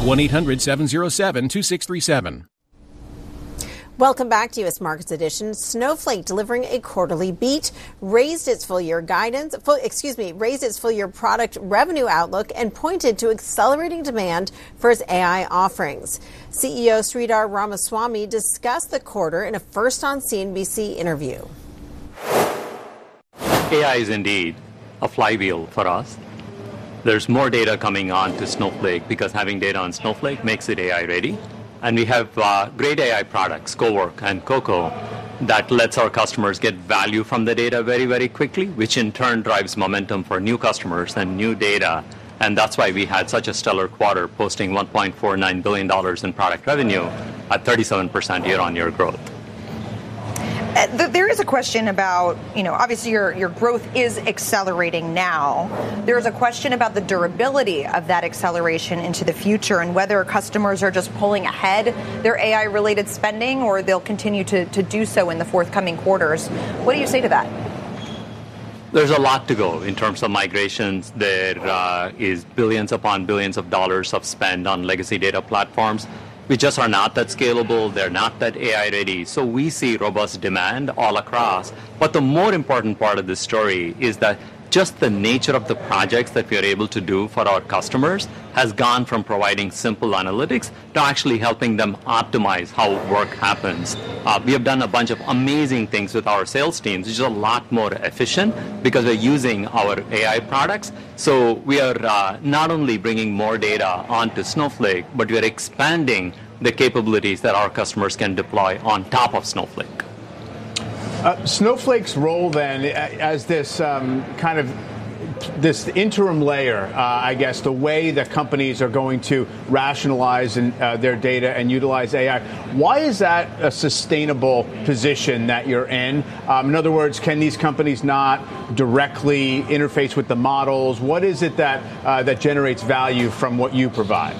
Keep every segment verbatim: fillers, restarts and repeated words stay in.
one eight hundred seven oh seven two six three seven. Welcome back to U S Markets Edition. Snowflake delivering a quarterly beat, raised its full year guidance, full, excuse me, raised its full year product revenue outlook and pointed to accelerating demand for its A I offerings. C E O Sridhar Ramaswamy discussed the quarter in a first on C N B C interview. A I is indeed a flywheel for us. There's more data coming on to Snowflake because having data on Snowflake makes it A I ready. And we have uh, great A I products, CoWork and Coco, that lets our customers get value from the data very, very quickly, which in turn drives momentum for new customers and new data. And that's why we had such a stellar quarter, posting one point four nine billion dollars in product revenue at thirty-seven percent year-on-year growth. Uh, there is a question about, you know, obviously your, your growth is accelerating now. There's a question about the durability of that acceleration into the future and whether customers are just pulling ahead their A I-related spending or they'll continue to, to do so in the forthcoming quarters. What do you say to that? There's a lot to go in terms of migrations. There uh, is billions upon billions of dollars of spend on legacy data platforms. We just are not that scalable. They're not that A I ready. So we see robust demand all across. But the more important part of this story is that just the nature of the projects that we are able to do for our customers has gone from providing simple analytics to actually helping them optimize how work happens. Uh, we have done a bunch of amazing things with our sales teams, which is a lot more efficient because we're using our A I products. So we are uh, not only bringing more data onto Snowflake, but we are expanding the capabilities that our customers can deploy on top of Snowflake. Uh, Snowflake's role then as this um, kind of this interim layer, uh, I guess, the way that companies are going to rationalize in, uh, their data and utilize A I. Why is that a sustainable position that you're in? Um, in other words, can these companies not directly interface with the models? What is it that uh, that generates value from what you provide?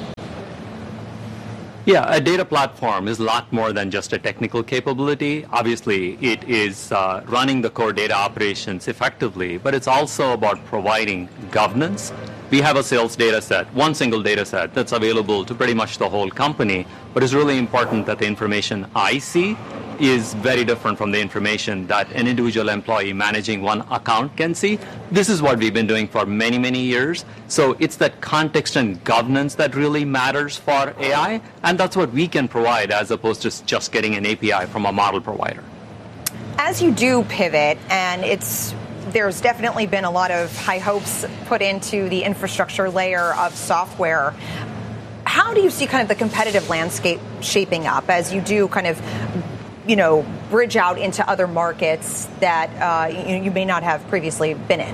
Yeah, a data platform is a lot more than just a technical capability. Obviously, it is uh, running the core data operations effectively, but it's also about providing governance. We have a sales data set, one single data set that's available to pretty much the whole company, but it's really important that the information I see is very different from the information that an individual employee managing one account can see. This is what we've been doing for many, many years. So it's that context and governance that really matters for A I, and that's what we can provide as opposed to just getting an A P I from a model provider. As you do pivot, and it's there's definitely been a lot of high hopes put into the infrastructure layer of software. How do you see kind of the competitive landscape shaping up as you do kind of you know, bridge out into other markets that uh, you, you may not have previously been in?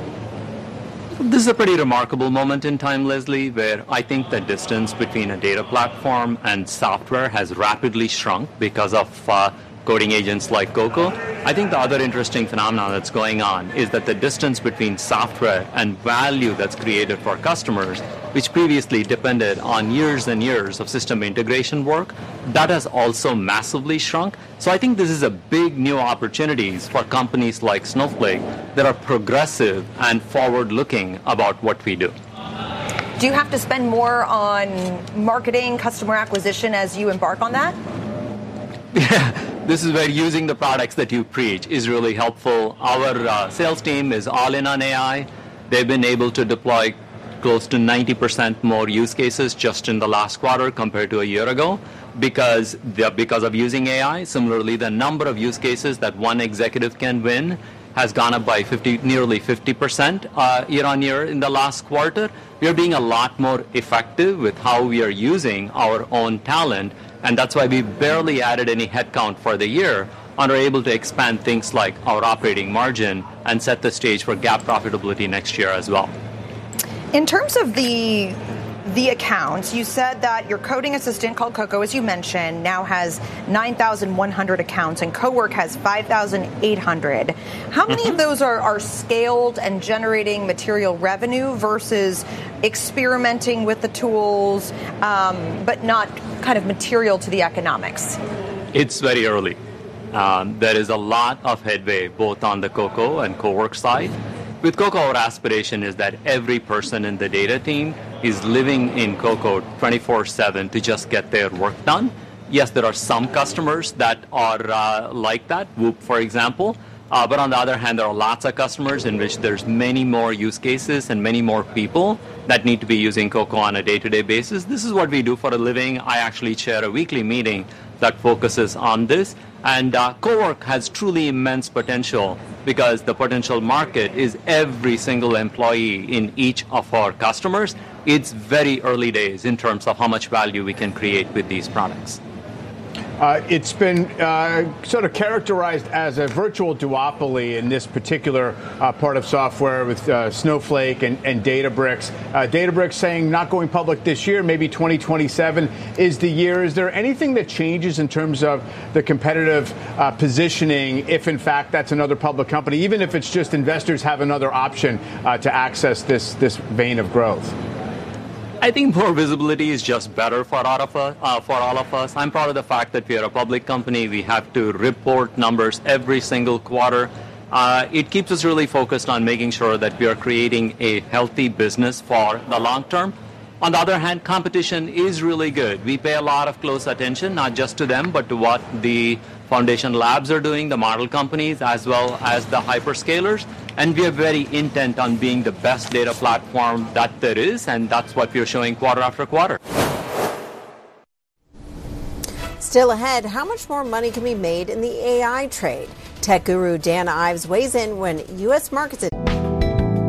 This is a pretty remarkable moment in time, Leslie, where I think the distance between a data platform and software has rapidly shrunk because of uh, coding agents like Coco. I think the other interesting phenomenon that's going on is that the distance between software and value that's created for customers, which previously depended on years and years of system integration work, that has also massively shrunk. So I think this is a big new opportunities for companies like Snowflake that are progressive and forward-looking about what we do. Do you have to spend more on marketing, customer acquisition as you embark on that? Yeah. This is where using the products that you preach is really helpful. Our uh, sales team is all in on A I. They've been able to deploy close to ninety percent more use cases just in the last quarter compared to a year ago because, because of using A I. Similarly, the number of use cases that one executive can win has gone up by fifty, nearly fifty percent uh, year on year in the last quarter. We are being a lot more effective with how we are using our own talent, and that's why we barely added any headcount for the year and are able to expand things like our operating margin and set the stage for GAAP profitability next year as well. In terms of the the accounts, you said that your coding assistant called Coco, as you mentioned, now has nine thousand one hundred accounts and CoWork has five thousand eight hundred. How many mm-hmm. of those are, are scaled and generating material revenue versus experimenting with the tools, um, but not kind of material to the economics? It's very early. Um, there is a lot of headway both on the Coco and CoWork side. With Coco, our aspiration is that every person in the data team is living in Coco twenty-four seven to just get their work done. Yes, there are some customers that are uh, like that, Whoop, for example. Uh, but on the other hand, there are lots of customers in which there's many more use cases and many more people that need to be using Coco on a day-to-day basis. This is what we do for a living. I actually chair a weekly meeting that focuses on this. And uh, Cowork has truly immense potential because the potential market is every single employee in each of our customers. It's very early days in terms of how much value we can create with these products. Uh, it's been uh, sort of characterized as a virtual duopoly in this particular uh, part of software with uh, Snowflake and, and Databricks. Uh, Databricks saying not going public this year, maybe twenty twenty-seven is the year. Is there anything that changes in terms of the competitive uh, positioning if, in fact, that's another public company, even if it's just investors have another option uh, to access this, this vein of growth? I think more visibility is just better for all of us. Uh, for all of us. I'm proud of the fact that we are a public company. We have to report numbers every single quarter. Uh, it keeps us really focused on making sure that we are creating a healthy business for the long term. On the other hand, competition is really good. We pay a lot of close attention, not just to them, but to what the Foundation Labs are doing, the model companies, as well as the hyperscalers. And we are very intent on being the best data platform that there is, and that's what we are showing quarter after quarter. Still ahead, how much more money can be made in the A I trade? Tech guru Dan Ives weighs in when U S markets...